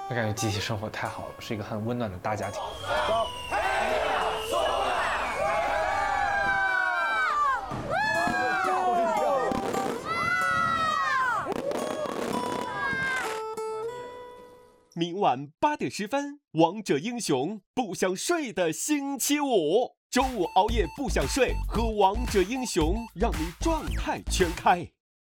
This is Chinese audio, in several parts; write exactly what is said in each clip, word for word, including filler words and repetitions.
我感觉集体生活太好了，是一个很温暖的大家庭。 走。 明晚八点十分，《王者英雄》不想睡的星期五，周五熬夜不想睡，喝《王者英雄》让你状态全开。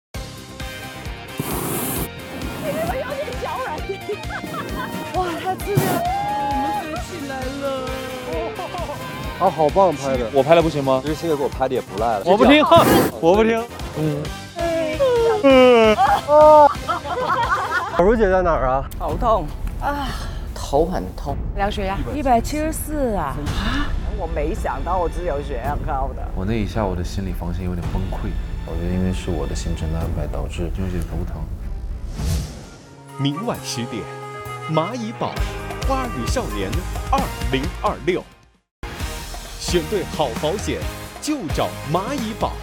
你是不是有点小软？哇，太刺激了！我们飞起来了！ 啊，好棒拍的！ 我拍的不行吗？ 这个星爷给我拍的也不赖了。 我不听，我不听。 嗯。嗯。啊！小茹姐在哪儿啊？ 头痛啊， 头很痛。 量血压一百七十四啊！啊！我没想到我只有血压高的。 我那一下我的心理防线有点崩溃，我觉得因为是我的行程的安排导致有些头疼。 明晚十点，蚂蚁堡花语少年二零二六，选对好保险就找蚂蚁堡。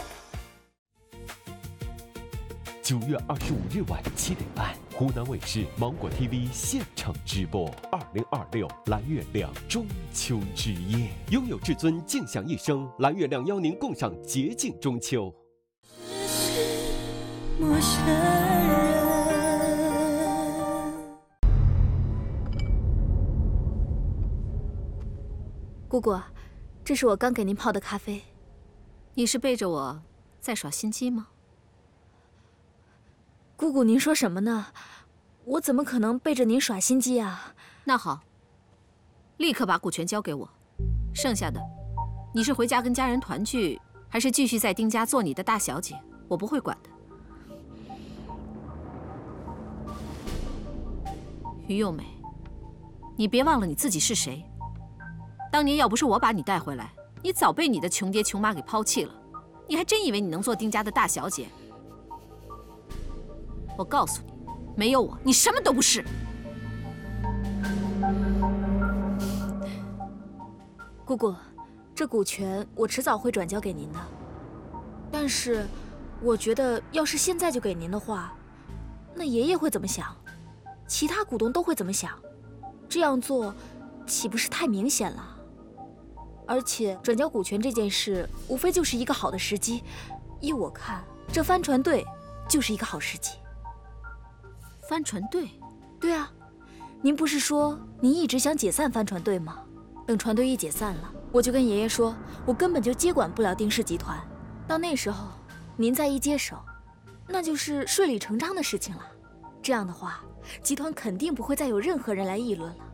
九月二十五日晚七点半，湖南卫视芒果 T V 现场直播二零二六蓝月亮中秋之夜，拥有至尊静享一生，蓝月亮邀您共赏洁净中秋。陌生人。 姑姑，这是我刚给您泡的咖啡。 你是背着我在耍心机吗？ 姑姑，您说什么呢？我怎么可能背着您耍心机啊？ 那好，立刻把股权交给我，剩下的，你是回家跟家人团聚，还是继续在丁家做你的大小姐，我不会管的。于幼美，你别忘了你自己是谁。当年要不是我把你带回来，你早被你的穷爹穷妈给抛弃了。你还真以为你能做丁家的大小姐？我告诉你，没有我，你什么都不是。 姑姑，这股权我迟早会转交给您的。但是，我觉得要是现在就给您的话，那爷爷会怎么想？其他股东都会怎么想？这样做，岂不是太明显了？而且转交股权这件事，无非就是一个好的时机。依我看，这帆船队就是一个好时机。 帆船队？ 对啊，您不是说您一直想解散帆船队吗？等船队一解散了，我就跟爷爷说，我根本就接管不了丁氏集团。到那时候，您再一接手，那就是顺理成章的事情了。这样的话，集团肯定不会再有任何人来议论了。